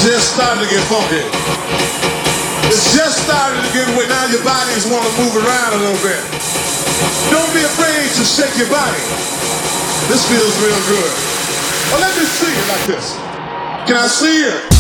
just starting to get funky. It's just starting to get wet. Now your bodies want to move around a little bit. Don't be afraid to shake your body. This feels real good. Well, let me see it like this. Can I see it?